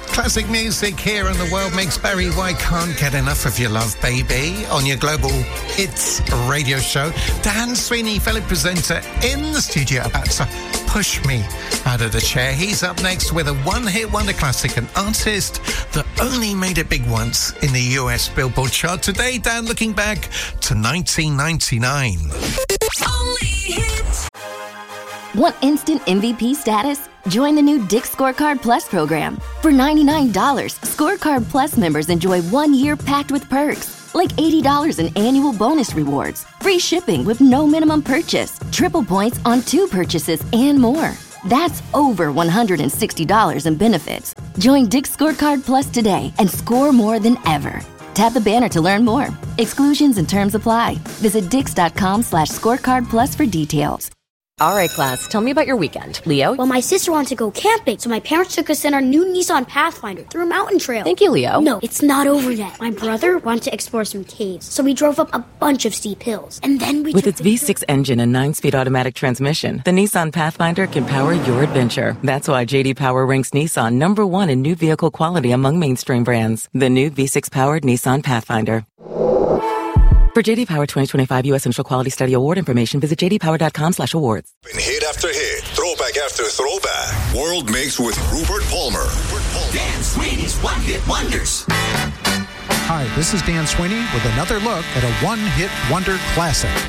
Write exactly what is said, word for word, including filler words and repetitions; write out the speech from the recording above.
Classic music here on The World Makes Barry White. Can't get enough of your love, baby. On your global hits radio show. Dan Sweeney, fellow presenter, in the studio about to push me out of the chair. He's up next with a one-hit wonder classic, an artist that only made it big once in the U S Billboard chart. Today, Dan, looking back to nineteen ninety-nine. Only hits. Want instant M V P status? Join the new Dick's Scorecard Plus program. For ninety-nine dollars, Scorecard Plus members enjoy one year packed with perks, like eighty dollars in annual bonus rewards, free shipping with no minimum purchase, triple points on two purchases, and more. That's over one hundred sixty dollars in benefits. Join Dick's Scorecard Plus today and score more than ever. Tap the banner to learn more. Exclusions and terms apply. Visit dix.com slash scorecard plus for details. All right, class, tell me about your weekend. Leo? Well, my sister wanted to go camping, so my parents took us in our new Nissan Pathfinder through a mountain trail. Thank you, Leo. No, it's not over yet. My brother wanted to explore some caves, so we drove up a bunch of steep hills. And then we With took its V six engine and nine-speed automatic transmission, the Nissan Pathfinder can power your adventure. That's why J D Power ranks Nissan number one in new vehicle quality among mainstream brands. The new V six-powered Nissan Pathfinder. For J D Power twenty twenty-five U S Initial Quality Study Award information, visit jdpower.com slash awards. Hit after hit, throwback after throwback. World Mix with Rupert Palmer. Rupert Palmer. Dan Sweeney's One Hit Wonders. Hi, this is Dan Sweeney with another look at a one-hit wonder classic.